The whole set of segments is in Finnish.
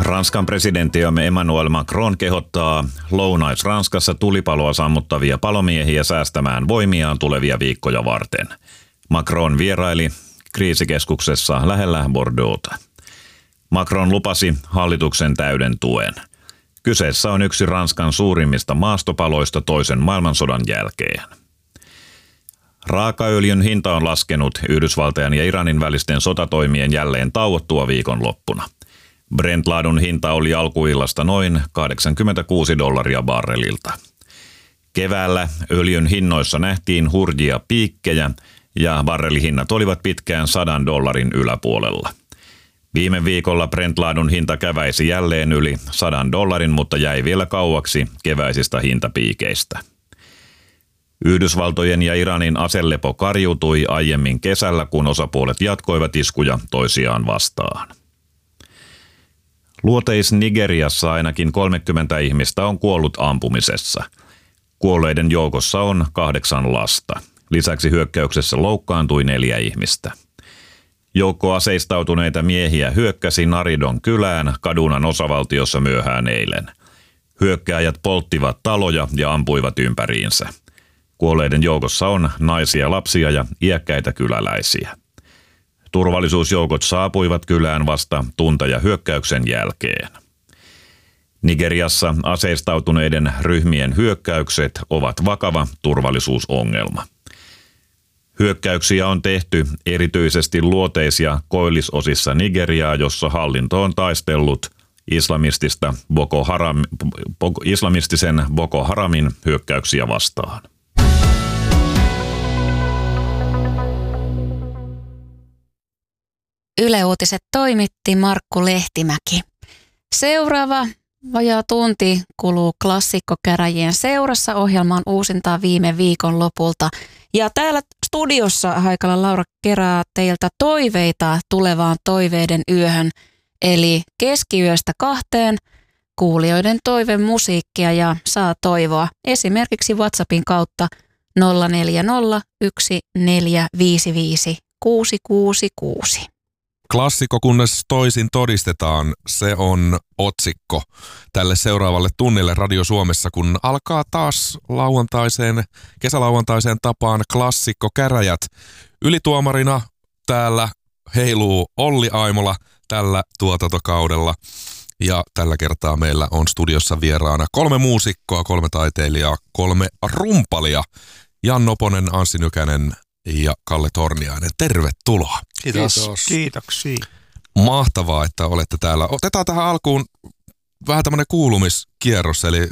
Ranskan presidenttiamme Emmanuel Macron kehottaa Lounais-Ranskassa tulipaloa sammuttavia palomiehiä säästämään voimiaan tulevia viikkoja varten. Macron vieraili kriisikeskuksessa lähellä Bordeauxta. Macron lupasi hallituksen täyden tuen. Kyseessä on yksi Ranskan suurimmista maastopaloista toisen maailmansodan jälkeen. Raakaöljyn hinta on laskenut Yhdysvaltain ja Iranin välisten sotatoimien jälleen tauottua viikonloppuna. Brent-laadun hinta oli alkuillasta noin $86 barrelilta. Keväällä öljyn hinnoissa nähtiin hurjia piikkejä ja barrelihinnat olivat pitkään $100 yläpuolella. Viime viikolla Brent-laadun hinta käväisi jälleen yli $100, mutta jäi vielä kauaksi keväisistä hintapiikeistä. Yhdysvaltojen ja Iranin aselepo karjutui aiemmin kesällä, kun osapuolet jatkoivat iskuja toisiaan vastaan. Luoteis-Nigeriassa ainakin 30 ihmistä on kuollut ampumisessa. Kuolleiden joukossa on 8 lasta. Lisäksi hyökkäyksessä loukkaantui 4 ihmistä. Joukko aseistautuneita miehiä hyökkäsi Naridon kylään Kadunan osavaltiossa myöhään eilen. Hyökkääjät polttivat taloja ja ampuivat ympäriinsä. Kuolleiden joukossa on naisia, lapsia ja iäkkäitä kyläläisiä. Turvallisuusjoukot saapuivat kylään vasta tunteja hyökkäyksen jälkeen. Nigeriassa aseistautuneiden ryhmien hyökkäykset ovat vakava turvallisuusongelma. Hyökkäyksiä on tehty erityisesti luoteis- ja koillisosissa Nigeriaa, jossa hallinto on taistellut islamistisen Boko Haramin hyökkäyksiä vastaan. Yle Uutiset toimitti Markku Lehtimäki. Seuraava vajaa tunti kuluu Klassikkokäräjien seurassa. Ohjelman uusintaa viime viikon lopulta. Ja täällä studiossa Haikala Laura kerää teiltä toiveita tulevaan toiveiden yöhön. Eli keskiyöstä 2 kuulijoiden toivemusiikkia ja saa toivoa esimerkiksi WhatsAppin kautta 040 1455 666. Klassikko, kunnes toisin todistetaan, se on otsikko tälle seuraavalle tunnille Radio Suomessa, kun alkaa taas kesälauantaiseen tapaan Klassikkokäräjät. Ylituomarina täällä heiluu Olli Aimola tällä tuotantokaudella. Ja tällä kertaa meillä on studiossa vieraana 3 muusikkoa, 3 taiteilijaa, 3 rumpalia. Jan Noponen, Anssi Nykänen ja Kalle Torniainen. Tervetuloa. Kiitos. Kiitoksia. Mahtavaa, että olette täällä. Otetaan tähän alkuun vähän tämmöinen kuulumiskierros, eli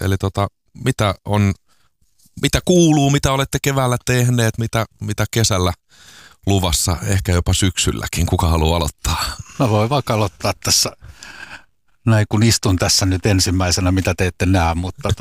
mitä kuuluu, mitä olette keväällä tehneet, mitä kesällä luvassa, ehkä jopa syksylläkin. Kuka haluaa aloittaa? Mä voin vaikka aloittaa tässä, näin kun istun tässä nyt ensimmäisenä, mitä te ette näe, mutta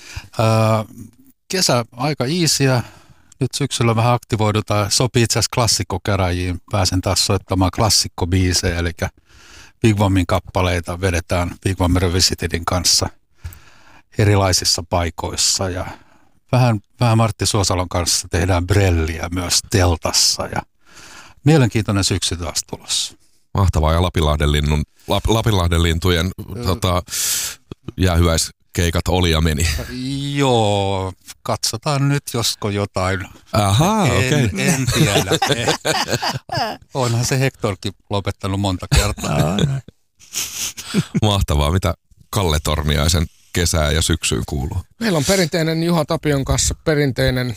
kesä aika easyä. Nyt syksyllä vähän aktivoidutaan. Sopii itse asiassa klassikkokäräjiin. Pääsen taas soittamaan klassikkobiisejä, eli Wigwamin kappaleita vedetään Wigwam Revisitedin kanssa erilaisissa paikoissa. Ja vähän Martti Suosalon kanssa tehdään Brelliä myös teltassa. Ja mielenkiintoinen syksy taas tulossa. Mahtavaa, ja Lapinlahden lintujen jäähyväiskeikat oli ja meni. Joo, katsotaan nyt, josko jotain. Ahaa, okei. En tiedä. Onhan se Hectorkin lopettanut monta kertaa. Mahtavaa. Mitä Kalle Torniaisen kesää ja syksyyn kuuluu? Meillä on perinteinen Juha Tapion kanssa perinteinen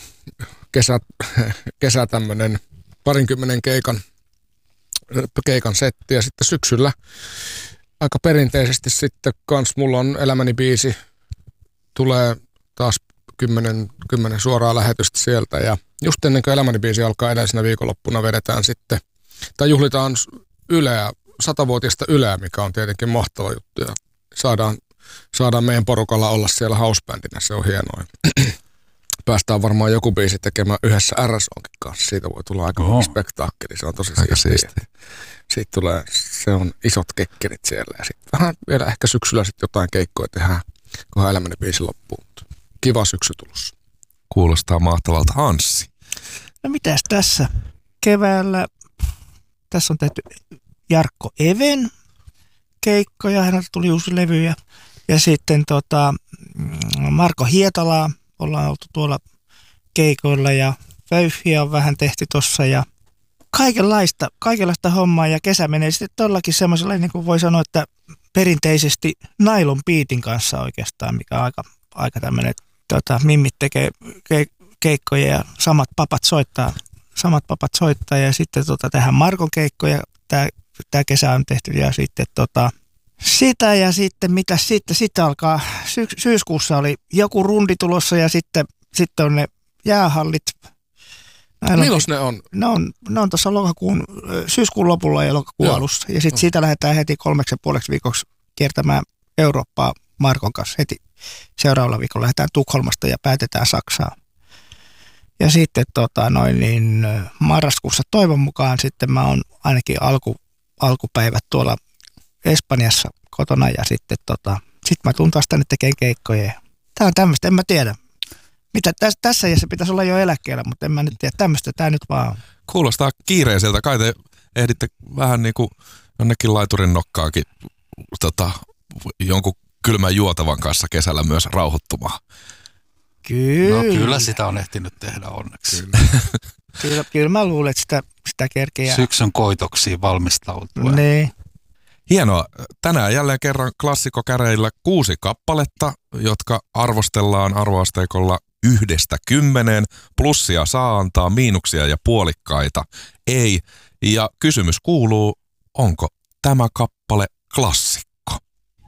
kesä tämmöinen 20 keikan setti, ja sitten syksyllä aika perinteisesti sitten kans mulla on Elämäni biisi, tulee taas 10 suoraa lähetystä sieltä, ja just ennen kuin Elämäni biisi alkaa edellisenä viikonloppuna vedetään sitten, tai juhlitaan Yleä, 100-vuotiaista Yleä, mikä on tietenkin mahtava juttu, ja saadaan meidän porukalla olla siellä housebändinä, se on hienoa. Päästään varmaan joku biisi tekemään yhdessä RSOnkin kanssa. Siitä voi tulla aika spektaakkeli. Se on tosi siistiä. Siitä tulee, se on isot kekkerit siellä. Ja sitten vähän vielä ehkä syksyllä sitten jotain keikkoja tehdään, kunhan Elämäni biisi loppuu. Kiva syksy tulossa. Kuulostaa mahtavalta. Anssi. No mitäs tässä keväällä? Tässä on tehty Jarkko Even keikkoja, häneltä tuli uusi levy ja sitten Marko Hietalaa ollaan oltu tuolla keikoilla ja Vöyhiä on vähän tehty tossa ja kaikenlaista hommaa ja kesä menee sitten todellakin semmoisella, niin kuin voi sanoa, että perinteisesti nylon beatin kanssa oikeastaan, mikä on aika tämmöinen, mimmit tekee keikkoja ja samat papat soittaa ja sitten tähän Markon keikkoja tämä kesä on tehty ja sitten sitä ja sitten mitä sitten alkaa syyskuussa oli joku rundi tulossa ja sitten on ne jäähallit. Milloin ne on? Ne on tuossa syyskuun lopulla ja lokakuun alussa. Ja sitten siitä lähdetään heti 3,5 viikoksi kiertämään Eurooppaa Markon kanssa. Heti seuraavalla viikolla lähdetään Tukholmasta ja päätetään Saksaan. Ja sitten marraskuussa toivon mukaan sitten mä oon ainakin alkupäivät tuolla Espanjassa kotona ja sitten mä tuun taas tänne tekemään keikkoja. Tää on tämmöistä, en mä tiedä. Mitä tässä iässä pitäisi olla jo eläkkeellä, mutta en mä nyt tiedä. Tämmöistä tää nyt vaan on. Kuulostaa kiireiseltä. Kai te ehditte vähän niin kuin jonnekin laiturin nokkaakin jonkun kylmän juotavan kanssa kesällä myös rauhoittumaan. Kyllä. No kyllä sitä on ehtinyt tehdä onneksi. Kyllä mä luulen, että sitä kerkeää. Syksyn koitoksiin valmistautua. Niin. Hienoa. Tänään jälleen kerran klassikkokäreillä 6 kappaletta, jotka arvostellaan arvoasteikolla 1–10. Plussia saa antaa, miinuksia ja puolikkaita ei. Ja kysymys kuuluu, onko tämä kappale klassikko?